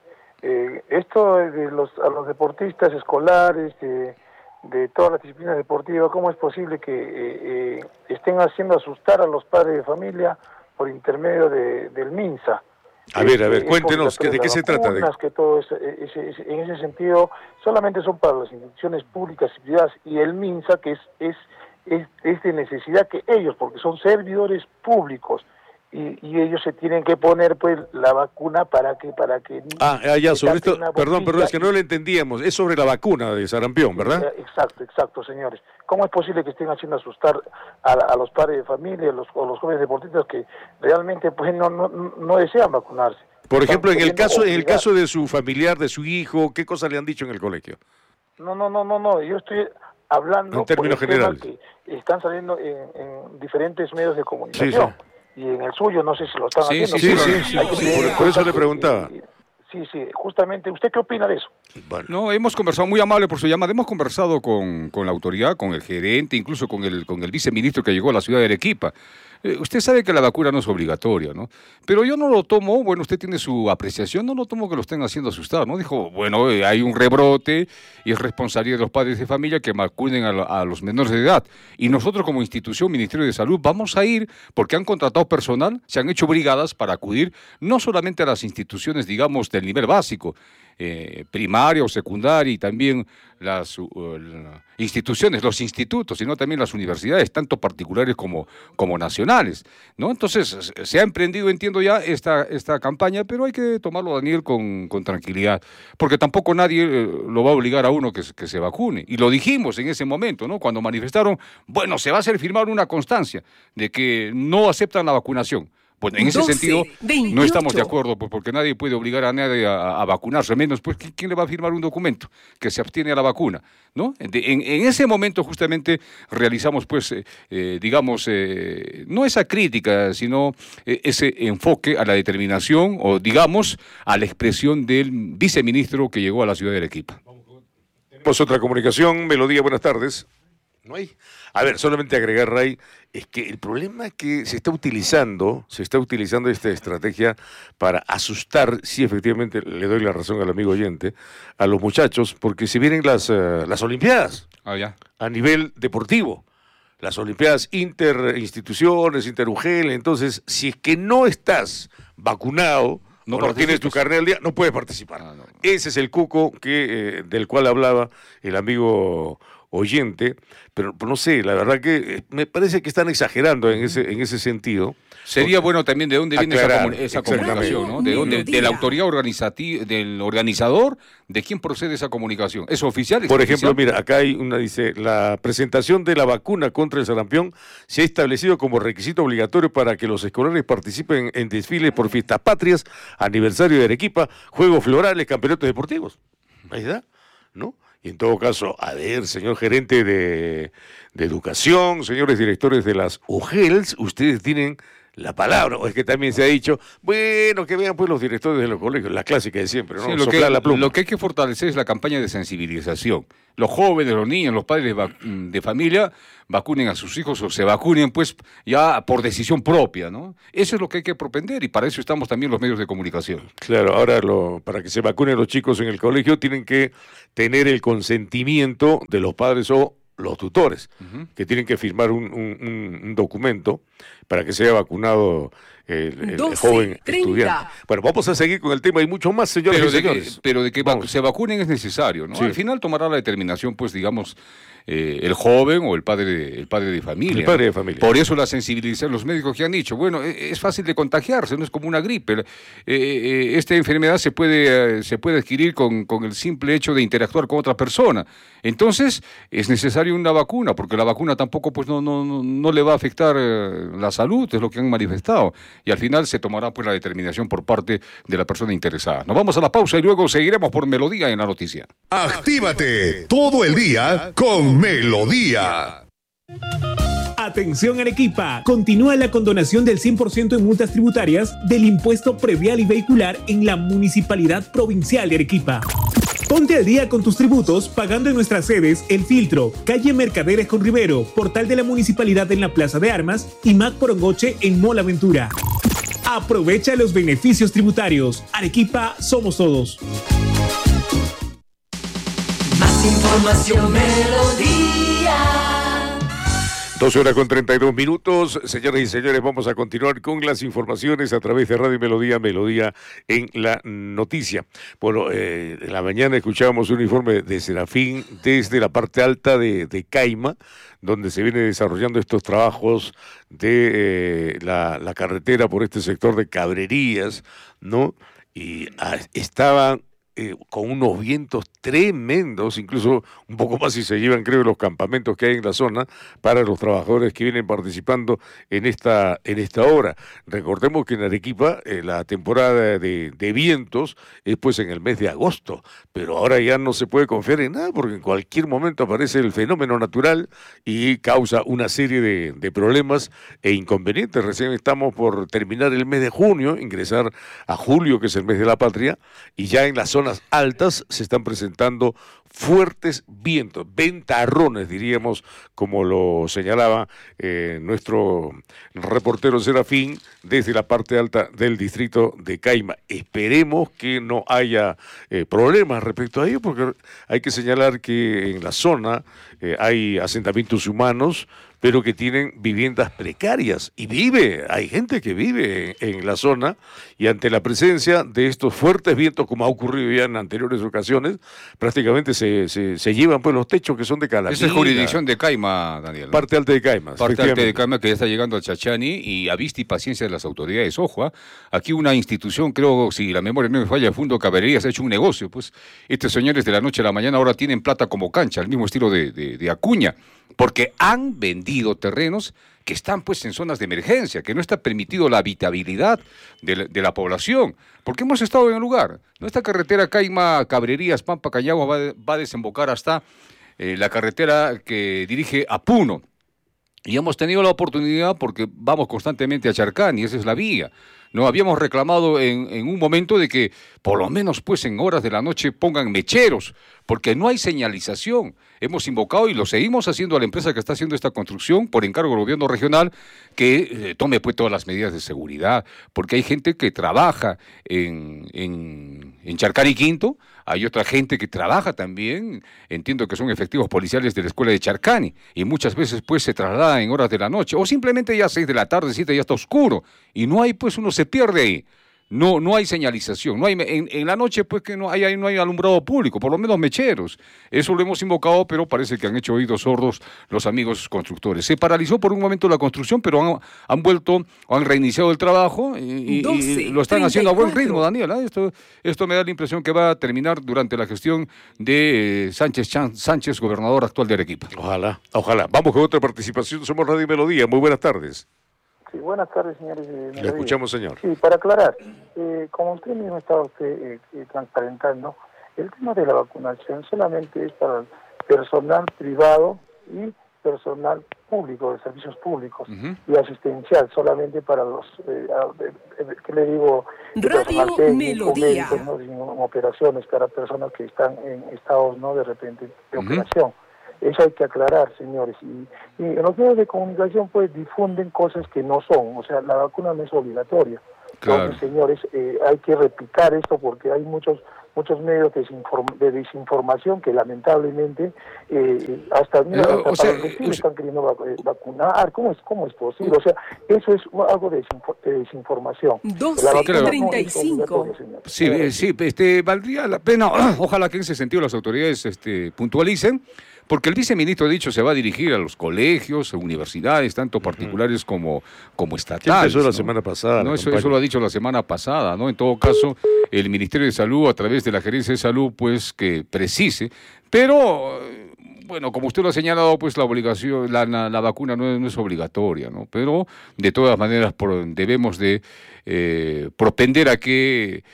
eh, esto de los a los deportistas escolares, de, de todas las disciplinas deportivas, ¿cómo es posible que eh, eh, estén haciendo asustar a los padres de familia por intermedio de, del MINSA? A ver, a ver, cuéntenos, ¿de qué se trata? De... Que todo eso, ese, ese, en ese sentido, solamente son para las instituciones públicas y privadas, y el MINSA, que es, es, es, es de necesidad que ellos, porque son servidores públicos, y, y ellos se tienen que poner pues la vacuna para que... para que Ah, ya, sobre esto, perdón, perdón, es que no lo entendíamos, es sobre la vacuna de sarampión, ¿verdad? Exacto, exacto, señores. ¿Cómo es posible que estén haciendo asustar a, a los padres de familia, a los, a los jóvenes deportistas que realmente pues no, no, no desean vacunarse? Por ejemplo, en el caso en el caso de su familiar, de su hijo, ¿qué cosas le han dicho en el colegio? No, no, no, no, no. Yo estoy hablando en términos generales, que están saliendo en, en diferentes medios de comunicación. Sí, sí. Y en el suyo no sé si lo están sí, haciendo. Sí, sí, sí, sí, sí. Por, por eso le preguntaba. Y, y, Sí, sí, justamente. ¿Usted qué opina de eso? Bueno. No, hemos conversado, muy amable por su llamada, hemos conversado con, con la autoridad, con el gerente, incluso con el, con el viceministro que llegó a la ciudad de Arequipa. Eh, usted sabe que la vacuna no es obligatoria, ¿no? Pero yo no lo tomo, bueno, usted tiene su apreciación, no lo tomo que lo estén haciendo asustar, ¿no? Dijo, bueno, eh, hay un rebrote y es responsabilidad de los padres de familia que vacunen a, a los menores de edad. Y nosotros como institución, Ministerio de Salud, vamos a ir porque han contratado personal, se han hecho brigadas para acudir no solamente a las instituciones, digamos, del nivel básico, eh, primaria o secundaria, y también las uh, la, instituciones, los institutos, sino también las universidades, tanto particulares como, como nacionales, ¿no? Entonces, se ha emprendido, entiendo ya, esta, esta campaña, pero hay que tomarlo, Daniel, con, con tranquilidad, porque tampoco nadie eh, lo va a obligar a uno que, que se vacune. Y lo dijimos en ese momento, ¿no? Cuando manifestaron, bueno, se va a hacer firmar una constancia de que no aceptan la vacunación. Bueno, en ese doce, sentido veintiocho. No estamos de acuerdo, pues, porque nadie puede obligar a nadie a, a vacunarse, menos pues ¿quién le va a firmar un documento que se abstiene a la vacuna? ¿No? En, en ese momento justamente realizamos, pues, eh, eh, digamos, eh, no esa crítica, sino eh, ese enfoque a la determinación o, digamos, a la expresión del viceministro que llegó a la ciudad de Arequipa. Tenemos otra comunicación. Melodía, buenas tardes. No hay. A ver, solamente agregar, Ray, es que el problema es que se está utilizando, se está utilizando esta estrategia para asustar, sí, efectivamente, le doy la razón al amigo oyente, a los muchachos, porque se vienen las, uh, las Olimpiadas ah, ya. a nivel deportivo, las Olimpiadas interinstituciones, inter-U G L, entonces, si es que no estás vacunado, no, no tienes tu carnet al día, no puedes participar. Ah, no. Ese es el cuco que, eh, del cual hablaba el amigo oyente, pero no sé, la verdad que me parece que están exagerando en ese en ese sentido. Sería bueno también de dónde viene aclarar, esa, esa comunicación, ¿no? De dónde, de la autoridad organizativa, del organizador, de quién procede esa comunicación. ¿Es oficial? ¿Es Por oficial? ejemplo, mira, acá hay una, dice, la presentación de la vacuna contra el sarampión se ha establecido como requisito obligatorio para que los escolares participen en desfiles por fiestas patrias, aniversario de Arequipa, juegos florales, campeonatos deportivos. Ahí está, ¿no? Y en todo caso, a ver, señor gerente de, de educación, señores directores de las U G L S, ustedes tienen la palabra, o es que también se ha dicho, bueno, que vean pues los directores de los colegios, la clásica de siempre, ¿no? Sí, lo, que, la pluma. Lo que hay que fortalecer es la campaña de sensibilización. Los jóvenes, los niños, los padres de, de familia vacunen a sus hijos o se vacunen pues ya por decisión propia, ¿no? Eso es lo que hay que propender y para eso estamos también los medios de comunicación. Claro, ahora lo, para que se vacunen los chicos en el colegio tienen que tener el consentimiento de los padres o los tutores, uh-huh. que tienen que firmar un, un, un documento para que sea vacunado el, el doce, joven treinta. Estudiante. Bueno, vamos a seguir con el tema y mucho más, señores pero y de señores. Que, pero de que vamos. se vacunen es necesario, ¿no? Sí. Al final tomará la determinación, pues, digamos, eh, el joven o el padre de, el padre de familia. El padre de familia. Por eso la sensibilización, los médicos que han dicho, bueno, es fácil de contagiarse, no es como una gripe. Eh, eh, esta enfermedad se puede, eh, se puede adquirir con, con el simple hecho de interactuar con otra persona. Entonces, es necesario una vacuna, porque la vacuna tampoco, pues, no, no, no, no le va a afectar eh, la salud, es lo que han manifestado. Y al final se tomará, pues, la determinación por parte de la persona interesada. Nos vamos a la pausa y luego seguiremos por Melodía en la noticia. Actívate todo el día con Melodía. Atención Arequipa, continúa la condonación del cien por ciento en multas tributarias del impuesto predial y vehicular en la Municipalidad Provincial de Arequipa. Ponte al día con tus tributos pagando en nuestras sedes El Filtro, calle Mercaderes con Rivero, portal de la Municipalidad en la Plaza de Armas y Mac Porongoche en Mall Aventura. Aprovecha los beneficios tributarios. Arequipa somos todos. Más información, Melodía. doce horas con treinta y dos minutos. Señoras y señores, vamos a continuar con las informaciones a través de Radio Melodía, Melodía en la noticia. Bueno, eh, en la mañana escuchábamos un informe de Serafín desde la parte alta de, de Caima, donde se viene desarrollando estos trabajos de eh, la, la carretera por este sector de Cabrerías, ¿no? Y ah, estaban eh, con unos vientos tremendos, incluso un poco más si se llevan, creo, los campamentos que hay en la zona para los trabajadores que vienen participando en esta en esta obra. Recordemos que en Arequipa eh, la temporada de, de vientos es pues en el mes de agosto, pero ahora ya no se puede confiar en nada porque en cualquier momento aparece el fenómeno natural y causa una serie de, de problemas e inconvenientes. Recién estamos por terminar el mes de junio, ingresar a julio, que es el mes de la patria, y ya en las zonas altas se están presentando fuertes vientos, ventarrones diríamos, como lo señalaba eh, nuestro reportero Serafín desde la parte alta del distrito de Caima. Esperemos que no haya eh, problemas respecto a ello, porque hay que señalar que en la zona eh, hay asentamientos humanos, pero que tienen viviendas precarias, y vive, hay gente que vive en, en la zona, y ante la presencia de estos fuertes vientos, como ha ocurrido ya en anteriores ocasiones, prácticamente se, se, se llevan pues los techos que son de calamina. Esa es jurisdicción de Caima, Daniel, ¿no? Parte alta de Caima. Parte alta de Caima, que ya está llegando al Chachani, y a vista y paciencia de las autoridades. Ojo, ¿eh? Aquí una institución, creo, si la memoria no me falla, el Fundo Cabrerías ha hecho un negocio, pues estos señores de la noche a la mañana ahora tienen plata como cancha, al mismo estilo de, de, de Acuña, porque han vendido terrenos que están pues en zonas de emergencia, que no está permitido la habitabilidad de la, de la población, porque hemos estado en el lugar. Nuestra carretera Caima, Cabrerías, Pampa, Callagua va, va a desembocar hasta eh, la carretera que dirige a Puno. Y hemos tenido la oportunidad porque vamos constantemente a Charcán y esa es la vía. No habíamos reclamado en, en un momento de que por lo menos pues en horas de la noche pongan mecheros, porque no hay señalización. Hemos invocado y lo seguimos haciendo a la empresa que está haciendo esta construcción por encargo del gobierno regional que eh, tome pues todas las medidas de seguridad, porque hay gente que trabaja en, en, en Charcán y Quinto, hay otra gente que trabaja también, entiendo que son efectivos policiales de la escuela de Charcani, y muchas veces pues se trasladan en horas de la noche, o simplemente ya seis de la tarde, siete, ya está oscuro, y no hay pues, uno se pierde ahí. No, no hay señalización, no hay en, en la noche pues que no hay, no hay alumbrado público, por lo menos mecheros. Eso lo hemos invocado, pero parece que han hecho oídos sordos los amigos constructores. Se paralizó por un momento la construcción, pero han, han vuelto, han reiniciado el trabajo y, y, y lo están haciendo a buen ritmo, Daniel. ¿eh? Esto, esto me da la impresión que va a terminar durante la gestión de eh, Sánchez Chan, Sánchez, gobernador actual de Arequipa. Ojalá, ojalá. Vamos con otra participación. Somos Radio Melodía. Muy buenas tardes. Sí, buenas tardes, señores. Eh, Le escuchamos, señor. Sí, para aclarar, eh, como usted mismo estaba usted eh, eh, transparentando, el tema de la vacunación solamente es para el personal privado y personal público, de servicios públicos, uh-huh. y asistencial, solamente para los, eh, eh, ¿qué le digo? Radio técnico, Melodía. Médicos, ¿no? Sin operaciones para personas que están en estados, ¿no?, de repente de uh-huh. operación. Eso hay que aclarar, señores. Y, y en los medios de comunicación pues difunden cosas que no son. O sea, la vacuna no es obligatoria. Claro. Entonces, señores, eh, hay que replicar esto porque hay muchos muchos medios de, desinform- de desinformación que lamentablemente eh, hasta, mira, hasta o sea, para los vecinos están queriendo vac- vacunar. ¿Cómo es cómo es posible? O sea, eso es algo de, desinfo- de desinformación. doce treinta y cinco. Sí, eh, sí, este, valdría la pena, ojalá que en ese sentido las autoridades este, puntualicen, porque el viceministro ha dicho se va a dirigir a los colegios, a universidades, tanto particulares como, como estatales. Eso ¿no? la semana pasada. No, eso, eso lo ha dicho la semana pasada, ¿no? En todo caso, el Ministerio de Salud, a través de la Gerencia de Salud, pues que precise. Pero, bueno, como usted lo ha señalado, pues la obligación, la, la, la vacuna no es, no es obligatoria, ¿no? Pero, de todas maneras, por, debemos de eh, propender a que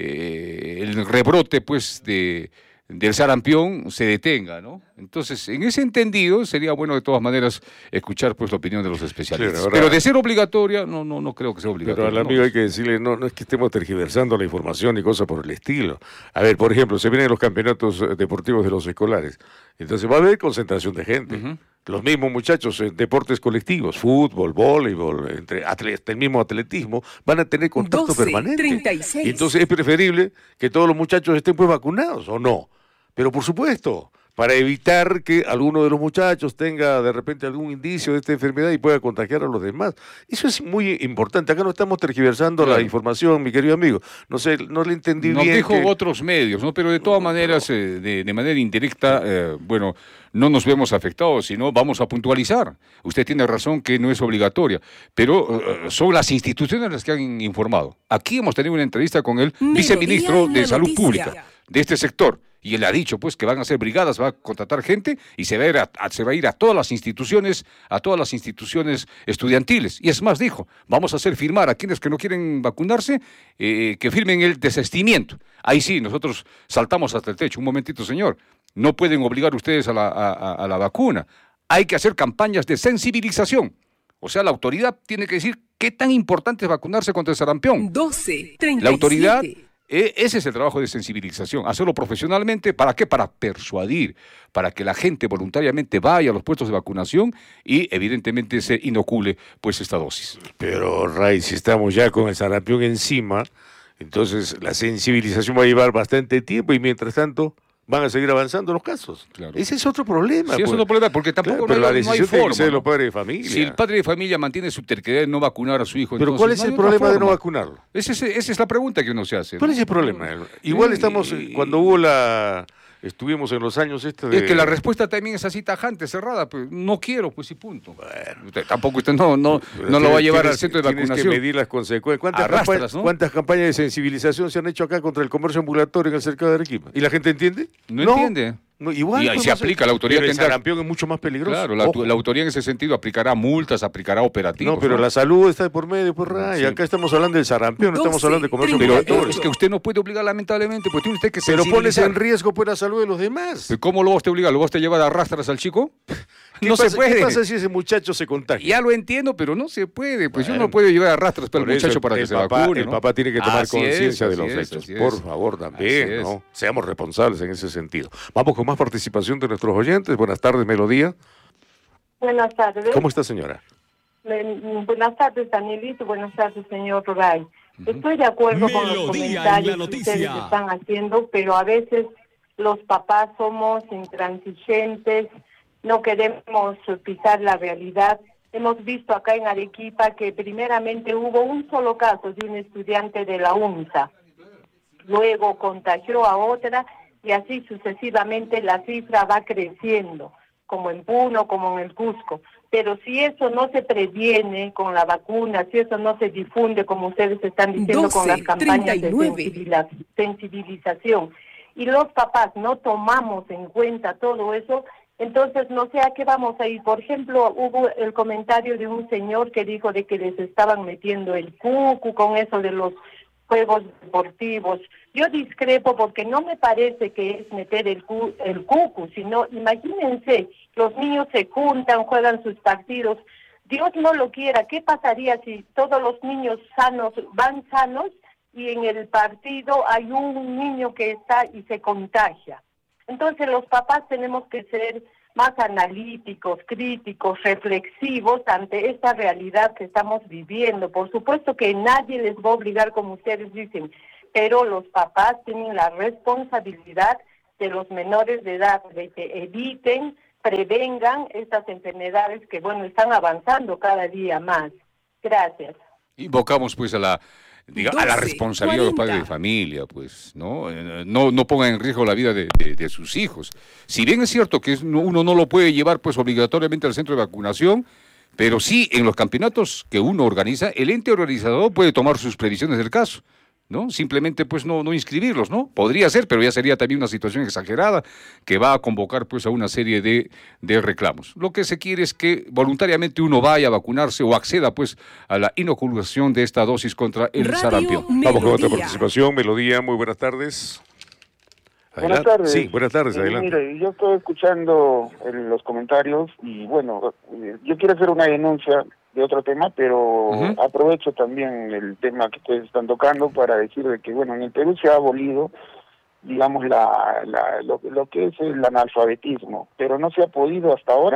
eh, el rebrote, pues, de... del sarampión se detenga, ¿no? Entonces, en ese entendido, sería bueno de todas maneras escuchar pues la opinión de los especialistas. Sí, pero de ser obligatoria, no, no, no creo que sea obligatoria. Pero al amigo no. hay que decirle, no, no es que estemos tergiversando la información y cosas por el estilo. A ver, por ejemplo, se vienen los campeonatos deportivos de los escolares, entonces va a haber concentración de gente. Uh-huh. los mismos muchachos en deportes colectivos, fútbol, voleibol, entre atletas, el mismo atletismo, van a tener contacto doce, permanente. treinta y seis. Y entonces es preferible que todos los muchachos estén pues vacunados, ¿o no? Pero por supuesto, para evitar que alguno de los muchachos tenga de repente algún indicio de esta enfermedad y pueda contagiar a los demás. Eso es muy importante. Acá no estamos tergiversando claro. la información, mi querido amigo. No sé, no le entendí Nos bien. Nos dijo que... otros medios, ¿no? Pero de todas maneras, eh, de, de manera indirecta, eh, bueno, no nos vemos afectados, sino vamos a puntualizar. Usted tiene razón que no es obligatoria, pero eh, son las instituciones las que han informado. Aquí hemos tenido una entrevista con el Melodía viceministro de Salud noticia. Pública de este sector. Y él ha dicho, pues, que van a hacer brigadas, va a contratar gente y se va a ir a, a, se va a, ir a todas las instituciones, a todas las instituciones estudiantiles. Y es más, dijo, vamos a hacer firmar a quienes que no quieren vacunarse, eh, que firmen el desistimiento. Ahí sí, nosotros saltamos hasta el techo. Un momentito, señor. No pueden obligar ustedes a la, a, a la vacuna. Hay que hacer campañas de sensibilización. O sea, la autoridad tiene que decir qué tan importante es vacunarse contra el sarampión. doce, treinta y siete. La autoridad... Ese es el trabajo de sensibilización, hacerlo profesionalmente, ¿para qué? Para persuadir, para que la gente voluntariamente vaya a los puestos de vacunación y evidentemente se inocule pues esta dosis. Pero Ray, si estamos ya con el sarampión encima, entonces la sensibilización va a llevar bastante tiempo y mientras tanto van a seguir avanzando los casos. Claro. Ese es otro problema. Sí, pues. es otro problema, porque tampoco claro, no, pero hay, la no hay decisión tiene forma. que ser de ¿no? los padres de familia. Si el padre de familia mantiene su terquedad de no vacunar a su hijo, pero entonces, ¿cuál es no el hay problema otra de no forma. vacunarlo? Ese, ese, esa es la pregunta que uno se hace. ¿Cuál ¿no? es el problema? Igual Sí, estamos, y, cuando hubo la... Estuvimos en los años este de... Es que la respuesta también es así tajante, cerrada, pues no quiero, pues y punto. Bueno, usted, tampoco usted no, no, no lo va a llevar tienes, al centro de vacunación. Tienes que medir las consecuencias. ¿Cuántas, Arrastras, campañas, ¿no? ¿Cuántas campañas de sensibilización se han hecho acá contra el comercio ambulatorio en el cercado de Arequipa? ¿Y la gente entiende? No, no entiende. No, igual, y ahí se aplica, la autoridad pero el tendrá... sarampión es mucho más peligroso. Claro, la, la autoridad en ese sentido aplicará multas, aplicará operativos. No, pero ¿no? la salud está por medio, por Ray. Sí. Acá estamos hablando del sarampión, no doce, estamos hablando de comercio Pero ambulatorio. es que usted no puede obligar lamentablemente, pues tiene usted que Pero pones sensibilizar. en riesgo pues, la salud de los demás. ¿Pero ¿Cómo lo vas a obligar? ¿Lo vas a llevar a arrastras al chico? ¿Qué No pasa, se puede. ¿Qué pasa si ese muchacho se contagia? Ya lo entiendo, pero no se puede. Pues Bueno, yo no puedo llevar a arrastras para el Por eso, muchacho para que el se papá, vacune. El ¿no? papá tiene que tomar Así es, conciencia de así los es, hechos. así es. Por favor, también, Así es. ¿no? Seamos responsables en ese sentido. Vamos con más participación de nuestros oyentes. Buenas tardes, Melodía. Buenas tardes. ¿Cómo está, señora? Eh, Buenas tardes, Danielito. Buenas tardes, señor Ray. Uh-huh. Estoy de acuerdo con los comentarios que ustedes están haciendo, pero a veces los papás somos intransigentes, no queremos pisar la realidad. Hemos visto acá en Arequipa que primeramente hubo un solo caso de un estudiante de la UNSA, luego contagió a otra y así sucesivamente la cifra va creciendo, como en Puno, como en el Cusco. Pero si eso no se previene con la vacuna, si eso no se difunde, como ustedes están diciendo, doce, con las campañas de sensibiliz- sensibilización, y los papás no tomamos en cuenta todo eso, entonces no sé a qué vamos a ir. Por ejemplo, hubo el comentario de un señor que dijo de que les estaban metiendo el cucu con eso de los juegos deportivos. Yo discrepo porque no me parece que es meter el, cu el cucu, sino imagínense, los niños se juntan, juegan sus partidos. Dios no lo quiera, ¿qué pasaría si todos los niños sanos van sanos y en el partido hay un niño que está y se contagia? Entonces los papás tenemos que ser más analíticos, críticos, reflexivos ante esta realidad que estamos viviendo. Por supuesto que nadie les va a obligar, como ustedes dicen, pero los papás tienen la responsabilidad de los menores de edad, de que eviten, prevengan estas enfermedades que, bueno, están avanzando cada día más. Gracias. Invocamos pues a la... Diga, doce, a la responsabilidad cuarenta. De los padres de familia, pues, ¿no? No, no pongan en riesgo la vida de, de, de sus hijos. Si bien es cierto que uno no lo puede llevar, pues, obligatoriamente al centro de vacunación, pero sí en los campeonatos que uno organiza, el ente organizador puede tomar sus previsiones del caso, ¿no? Simplemente, pues, no, no inscribirlos, ¿no? Podría ser, pero ya sería también una situación exagerada que va a convocar, pues, a una serie de, de reclamos. Lo que se quiere es que voluntariamente uno vaya a vacunarse o acceda, pues, a la inoculación de esta dosis contra el Radio sarampión. Melodía. Vamos con otra participación. Melodía, muy buenas tardes. Adelante. Buenas tardes. Sí, buenas tardes, adelante. Eh, mire, yo estoy escuchando el, los comentarios y, bueno, yo quiero hacer una denuncia de otro tema, pero uh-huh. aprovecho también el tema que ustedes están tocando para decir de que, bueno, en el Perú se ha abolido, digamos, la, la lo, lo que es el analfabetismo, pero no se ha podido hasta ahora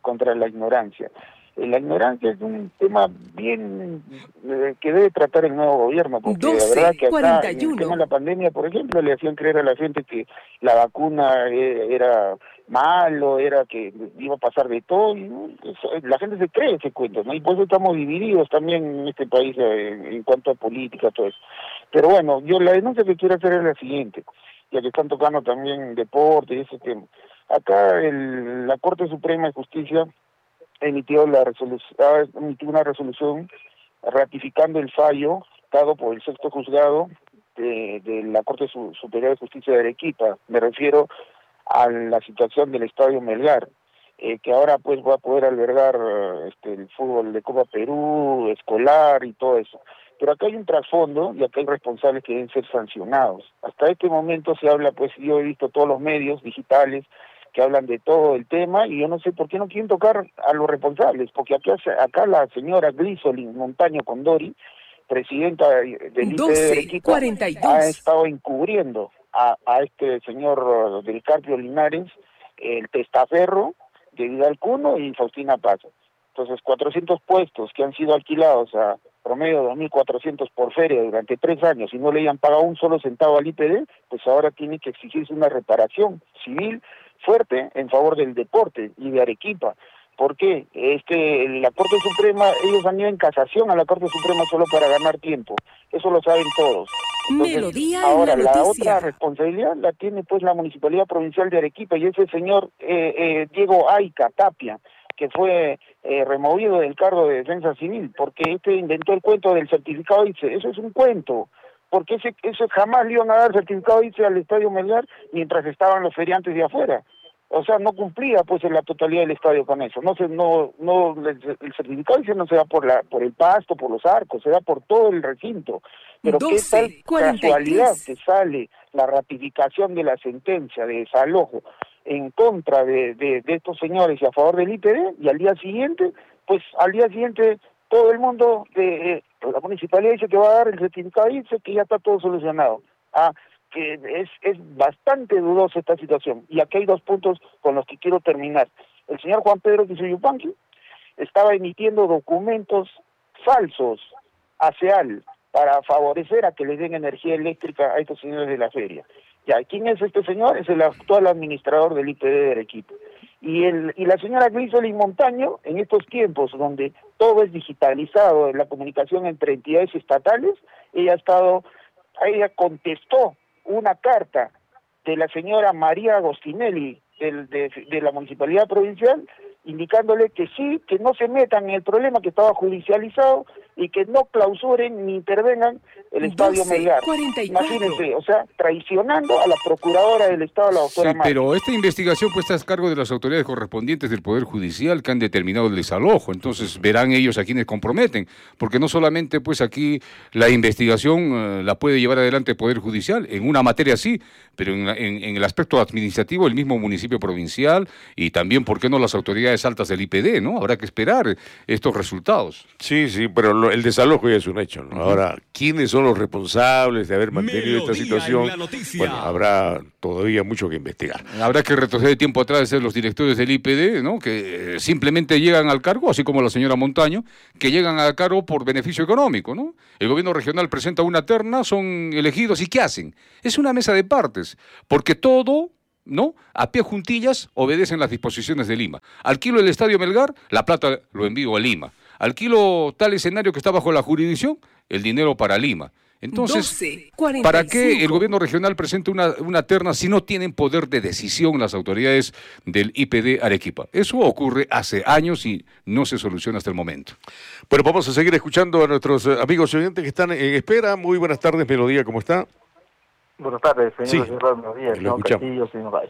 contra la ignorancia. Eh, la ignorancia es un tema bien eh, que debe tratar el nuevo gobierno, porque doce, la verdad que acá cuarenta y en el uno. tema de la pandemia, por ejemplo, le hacían creer a la gente que la vacuna eh, era malo, era que iba a pasar de todo, y ¿no? Eso, la gente se cree ese cuento, ¿no? Y por eso estamos divididos también en este país eh, en cuanto a política, todo eso. Pero bueno, yo la denuncia que quiero hacer es la siguiente, ya que están tocando también deporte y ese tema. Acá el, la Corte Suprema de Justicia emitió la resolución, ha emitido una resolución ratificando el fallo dado por el sexto juzgado de, de la Corte Superior de Justicia de Arequipa. Me refiero a la situación del Estadio Melgar, eh, que ahora pues va a poder albergar este, el fútbol de Copa Perú, escolar y todo eso. Pero acá hay un trasfondo y acá hay responsables que deben ser sancionados. Hasta este momento se habla, pues yo he visto todos los medios digitales que hablan de todo el tema y yo no sé por qué no quieren tocar a los responsables, porque acá, acá la señora Glisolin Montaño Condori, presidenta del I P D de Arequipa, ha estado encubriendo a, a este señor del Carpio Linares, el testaferro de Vidal Cuno y Faustina Paz. Entonces, cuatrocientos puestos que han sido alquilados a promedio de dos mil cuatrocientos por feria durante tres años y no le hayan pagado un solo centavo al I P D, pues ahora tiene que exigirse una reparación civil fuerte en favor del deporte y de Arequipa. ¿Por qué? Este, la Corte Suprema, ellos han ido en casación a la Corte Suprema solo para ganar tiempo. Eso lo saben todos. Entonces, Melodía ahora, en la, la noticia. otra responsabilidad la tiene pues la Municipalidad Provincial de Arequipa y ese señor eh, eh, Diego Aica Tapia, que fue eh, removido del cargo de defensa civil, porque este inventó el cuento del certificado I C E. Eso es un cuento, porque ese, ese jamás le iban a dar certificado I C E al Estadio Melgar mientras estaban los feriantes de afuera. O sea, no cumplía pues en la totalidad del estadio con eso. No se, no, no, el, el certificado I C E no se da por la, por el pasto, por los arcos, se da por todo el recinto. Pero qué tal casualidad que sale la ratificación de la sentencia de desalojo en contra de, de, de estos señores y a favor del I P D, y al día siguiente, pues al día siguiente todo el mundo de eh, la municipalidad dice que va a dar el certificado I C E, que ya está todo solucionado. Ah, que es, es bastante dudosa esta situación. Y aquí hay dos puntos con los que quiero terminar. El señor Juan Pedro Quisuyupanqui estaba emitiendo documentos falsos a CEAL para favorecer a que les den energía eléctrica a estos señores de la feria. Ya, ¿quién es este señor? Es el actual administrador del I P D de Arequipa. Y el y la señora Glisolin Montaño, en estos tiempos donde todo es digitalizado, la comunicación entre entidades estatales, ella ha estado, ella contestó una carta de la señora María Agostinelli del, de, de la Municipalidad Provincial, indicándole que sí, que no se metan en el problema que estaba judicializado y que no clausuren ni intervengan el Estadio Melgar. Imagínense, o sea, traicionando a la Procuradora del Estado, la doctora Sí, Márquez. pero esta investigación pues está a cargo de las autoridades correspondientes del Poder Judicial que han determinado el desalojo, entonces verán ellos a quienes comprometen, porque no solamente pues aquí la investigación uh, la puede llevar adelante el Poder Judicial, en una materia sí, pero en, en, en el aspecto administrativo el mismo municipio provincial y también, ¿por qué no las autoridades altas del I P D, ¿no? Habrá que esperar estos resultados. Sí, sí, pero lo, el desalojo ya es un hecho, ¿no? Uh-huh. Ahora, ¿quiénes son los responsables de haber mantenido Melodía esta situación? Bueno, habrá todavía mucho que investigar. Habrá que retroceder tiempo atrás de ser los directores del I P D, ¿no? Que simplemente llegan al cargo, así como la señora Montaño, que llegan al cargo por beneficio económico, ¿no? El gobierno regional presenta una terna, son elegidos, ¿y qué hacen? Es una mesa de partes, porque todo, ¿no? A pie juntillas obedecen las disposiciones de Lima. Alquilo el Estadio Melgar, la plata lo envío a Lima. Alquilo tal escenario que está bajo la jurisdicción, el dinero para Lima. Entonces, doce, ¿para qué el gobierno regional presenta una, una terna si no tienen poder de decisión las autoridades del I P D Arequipa? Eso ocurre hace años y no se soluciona hasta el momento. Bueno, vamos a seguir escuchando a nuestros amigos oyentes que están en espera. Muy buenas tardes, Melodía, ¿cómo está? Buenas tardes, señor Sí, señor Melodía, señor escuchamos. Castillo, señor Reyes.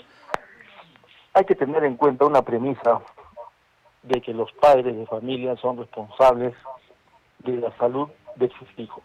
Hay que tener en cuenta una premisa de que los padres de familia son responsables de la salud de sus hijos.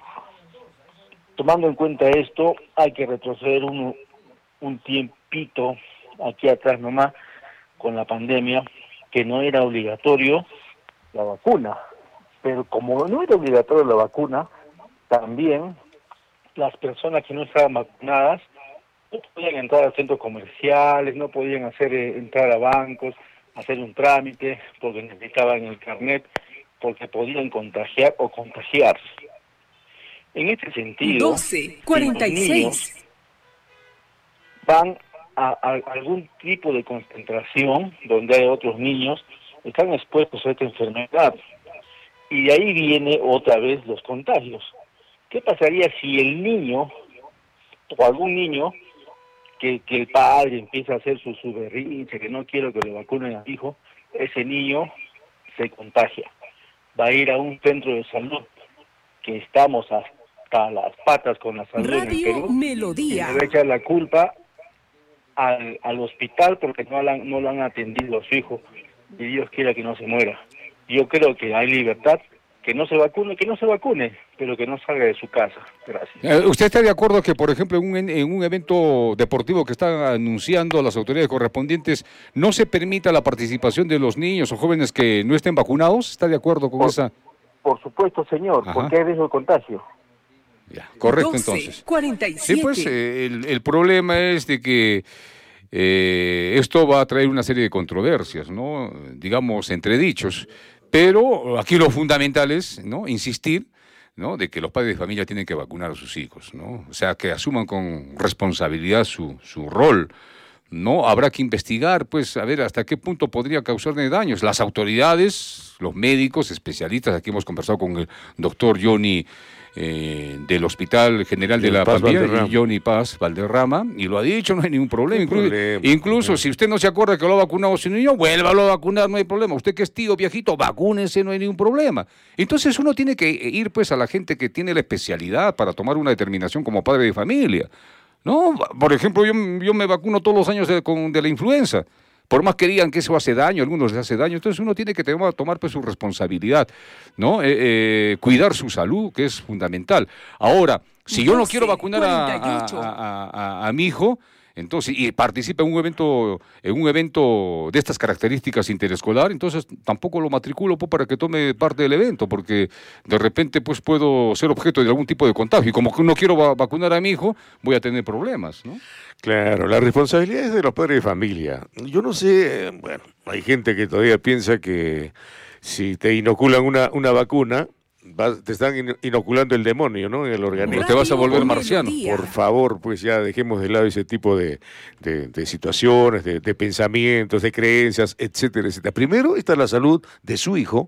Tomando en cuenta esto, hay que retroceder un, un tiempito aquí atrás nomás con la pandemia, que no era obligatorio la vacuna. Pero como no era obligatorio la vacuna, también las personas que no estaban vacunadas no podían entrar a centros comerciales, no podían hacer eh, entrar a bancos, hacer un trámite, porque necesitaban el carnet, porque podían contagiar o contagiarse. En este sentido, doce cuarenta y seis van a, a algún tipo de concentración donde hay otros niños que están expuestos a esta enfermedad. Y de ahí viene otra vez los contagios. ¿Qué pasaría si el niño, o algún niño, que, que el padre empieza a hacer su, su berrinche, que no quiero que le vacunen a mi hijo, ese niño se contagia? Va a ir a un centro de salud, que estamos hasta las patas con la salud en el Perú, Melodía. y le va a echar la culpa al, al hospital porque no, la, no lo han atendido a su hijo, y Dios quiera que no se muera. Yo creo que hay libertad, que no se vacune, que no se vacune, pero que no salga de su casa. Gracias. Eh, ¿Usted está de acuerdo que, por ejemplo, en un, en un evento deportivo que están anunciando las autoridades correspondientes, no se permita la participación de los niños o jóvenes que no estén vacunados? ¿Está de acuerdo con por, esa? Por supuesto, señor, Ajá. porque hay riesgo de contagio. Ya, correcto, doce entonces. cuarenta y siete Sí, pues eh, el, el problema es de que eh, esto va a traer una serie de controversias, ¿no? Digamos, entredichos. Pero aquí lo fundamental es, ¿no?, insistir, ¿no?, de que los padres de familia tienen que vacunar a sus hijos, ¿no? O sea, que asuman con responsabilidad su, su rol. No habrá que investigar, pues, a ver hasta qué punto podría causarle daños. Las autoridades, los médicos, especialistas, aquí hemos conversado con el doctor Johnny eh, del Hospital General de la Familia, y Johnny Paz Valderrama, y lo ha dicho, no hay ningún problema. Incluso, problema, incluso problema. Si usted no se acuerda que lo ha vacunado a su niño, vuélvalo a vacunar, no hay problema. Usted que es tío, viejito, vacúnese, no hay ningún problema. Entonces uno tiene que ir, pues, a la gente que tiene la especialidad para tomar una determinación como padre de familia. No, por ejemplo, yo, yo me vacuno todos los años de, con, de la influenza. Por más que digan que eso hace daño, a algunos les hace daño, entonces uno tiene que tomar, tomar pues, su responsabilidad, ¿no? Eh, eh, cuidar su salud, que es fundamental. Ahora, si yo no quiero vacunar a, a, a, a, a mi hijo, entonces, y participa en un evento, en un evento de estas características interescolar, entonces tampoco lo matriculo pues, para que tome parte del evento, porque de repente pues puedo ser objeto de algún tipo de contagio, y como que no quiero va vacunar a mi hijo, voy a tener problemas, ¿no? Claro, la responsabilidad es de los padres de familia. Yo no sé, bueno, hay gente que todavía piensa que si te inoculan una, una vacuna, vas, te están inoculando el demonio, ¿no?, en el organismo. O te vas a volver marciano. Por favor, pues ya dejemos de lado ese tipo de, de, de situaciones, de, de pensamientos, de creencias, etcétera, etcétera. Primero está la salud de su hijo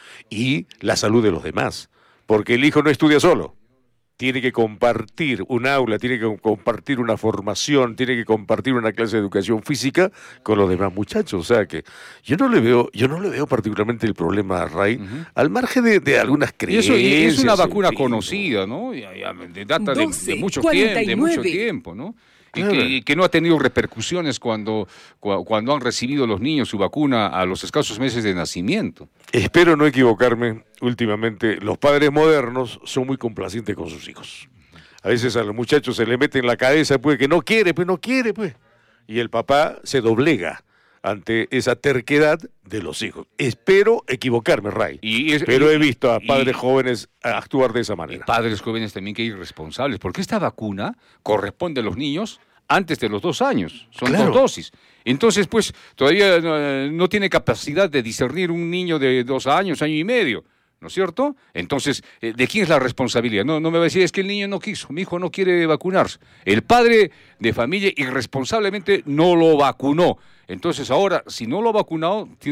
y la salud de los demás, porque el hijo no estudia solo. Tiene que compartir un aula, tiene que compartir una formación, tiene que compartir una clase de educación física con los demás muchachos. O sea que yo no le veo, yo no le veo particularmente el problema a Ray, uh-huh. al margen de, de algunas creencias. Y eso y es una vacuna conocida, ¿no? Y, y data de, de, mucho tiempo, de mucho tiempo, ¿no? Y claro. que, y que no ha tenido repercusiones cuando, cuando han recibido los niños su vacuna a los escasos meses de nacimiento. Espero no equivocarme. Últimamente los padres modernos son muy complacientes con sus hijos. A veces a los muchachos se le mete en la cabeza pues que no quiere, pues no quiere, pues. Y el papá se doblega ante esa terquedad de los hijos. Espero equivocarme, Ray. Y es, pero y, he visto a padres y, jóvenes actuar de esa manera. Y padres jóvenes también que irresponsables, porque esta vacuna corresponde a los niños antes de los dos años. Son claro. dos dosis. Entonces, pues, todavía no, no tiene capacidad de discernir un niño de dos años, año y medio. ¿No es cierto? Entonces, ¿de quién es la responsabilidad? No, no me va a decir, es que el niño no quiso, mi hijo no quiere vacunarse. El padre de familia irresponsablemente no lo vacunó. Entonces ahora, si no lo ha vacunado,